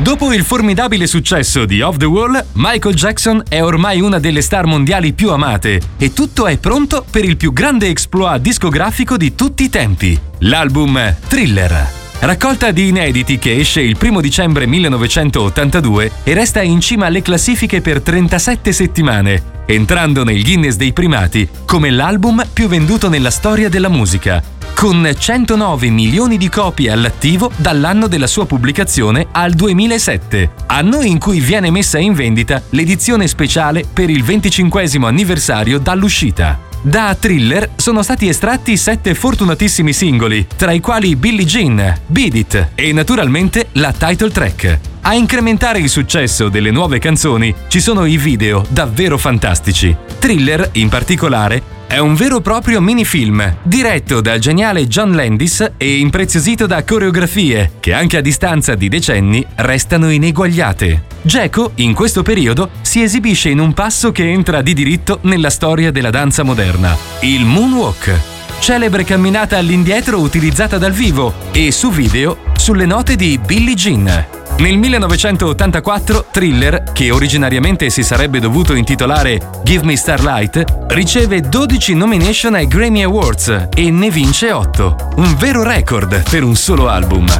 Dopo il formidabile successo di Off the Wall, Michael Jackson è ormai una delle star mondiali più amate e tutto è pronto per il più grande exploit discografico di tutti i tempi, l'album Thriller. Raccolta di inediti che esce il 1 dicembre 1982 e resta in cima alle classifiche per 37 settimane, entrando nel Guinness dei primati come l'album più venduto nella storia della musica, con 109 milioni di copie all'attivo dall'anno della sua pubblicazione al 2007, anno in cui viene messa in vendita l'edizione speciale per il 25° anniversario dall'uscita. Da Thriller sono stati estratti 7 fortunatissimi singoli, tra i quali Billie Jean, Beat It e naturalmente la title track. A incrementare il successo delle nuove canzoni ci sono i video davvero fantastici. Thriller, in particolare, è un vero e proprio minifilm, diretto dal geniale John Landis e impreziosito da coreografie che anche a distanza di decenni restano ineguagliate. Geco, in questo periodo, si esibisce in un passo che entra di diritto nella storia della danza moderna, il moonwalk, celebre camminata all'indietro utilizzata dal vivo e su video sulle note di Billie Jean. Nel 1984 Thriller, che originariamente si sarebbe dovuto intitolare Give Me Starlight, riceve 12 nomination ai Grammy Awards e ne vince 8, un vero record per un solo album.